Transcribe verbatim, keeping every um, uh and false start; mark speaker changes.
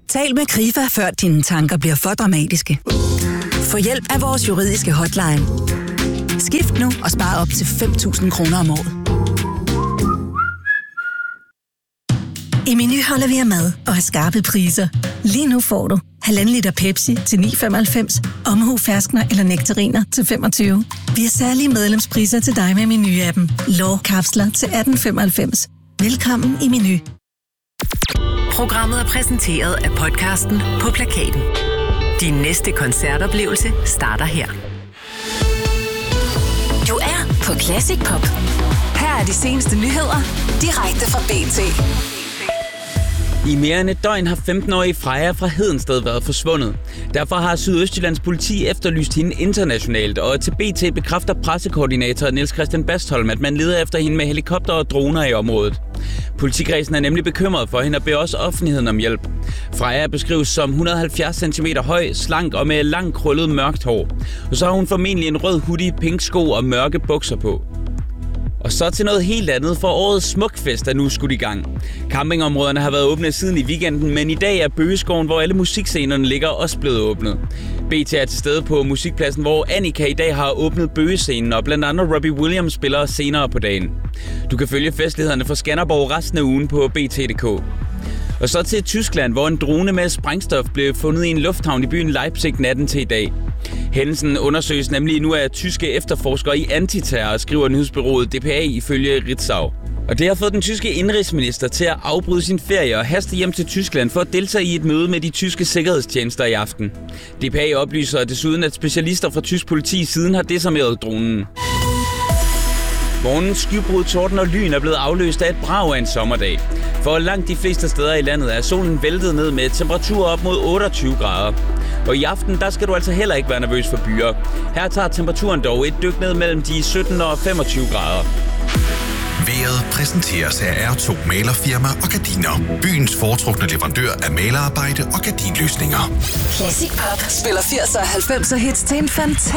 Speaker 1: Tal med Krifa, før dine tanker bliver for dramatiske. Få hjælp af vores juridiske hotline. Skift nu og spar op til fem tusind kroner om året. I Meny holder vi af mad og har skarpe priser. Lige nu får du halvanden liter Pepsi til ni femoghalvfems, Omhu ferskner eller nektariner til femogtyve. Vi har særlige medlemspriser til dig med Meny-appen. Lårkapsler til atten femoghalvfems. Velkommen i Meny.
Speaker 2: Programmet er præsenteret af podcasten På Plakaten. Din næste koncertoplevelse starter her.
Speaker 3: Du er på Classic Pop. Her er de seneste nyheder direkte fra B T.
Speaker 4: I mere end et døgn har femten-årige Freja fra Hedensted været forsvundet. Derfor har Sydøstjyllands politi efterlyst hende internationalt, og til B T bekræfter pressekoordinator Niels Christian Bastholm, at man leder efter hende med helikopter og droner i området. Politikredsen er nemlig bekymret for hende og beder også offentligheden om hjælp. Freja beskrives som et hundrede og halvfjerds centimeter høj, slank og med langt krøllet mørkt hår. Og så har hun formentlig en rød hoodie, pink sko og mørke bukser på. Og så til noget helt andet, for årets Smukfest er nu skudt i gang. Campingområderne har været åbne siden i weekenden, men i dag er Bøgeskoven, hvor alle musikscenerne ligger, også blevet åbnet. B T er til stede på musikpladsen, hvor Annika i dag har åbnet Bøgescenen, og blandt andet Robbie Williams spiller senere på dagen. Du kan følge festlighederne for Skanderborg resten af ugen på B T punktum d k. Og så til Tyskland, hvor en drone med sprængstof blev fundet i en lufthavn i byen Leipzig natten til i dag. Hændelsen undersøges nemlig nu af tyske efterforskere i antiterror, skriver nyhedsbureauet D P A ifølge Ritzau. Og det har fået den tyske indrigsminister til at afbryde sin ferie og haste hjem til Tyskland for at deltage i et møde med de tyske sikkerhedstjenester i aften. D P A oplyser desuden, at specialister fra tysk politi siden har desarmeret dronen. Morgens skybrud, torden og lyn er blevet afløst af et brag af en sommerdag. For langt de fleste steder i landet er solen væltet ned med temperaturer op mod otteogtyve grader. Og i aften, der skal du altså heller ikke være nervøs for byer. Her tager temperaturen dog et dyk ned mellem de sytten og femogtyve grader.
Speaker 5: Vejret præsenteres af R to Malerfirma og Gardiner. Byens foretrukne leverandør af malerarbejde og gardinløsninger.
Speaker 3: Classic Pop spiller firserne og halvfemserne hits til en fantastisk